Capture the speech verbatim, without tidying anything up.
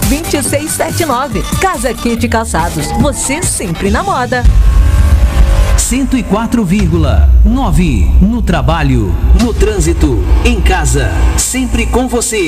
dois seis sete nove. Casa Quente Calçados, você sempre na moda. cento e quatro vírgula nove. No trabalho, no trânsito, em casa, sempre com você.